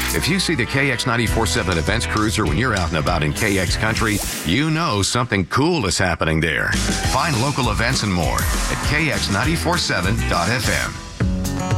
If you see the KX 94.7 events cruiser when you're out and about in KX country, you know something cool is happening there. Find local events and more at kx947.fm.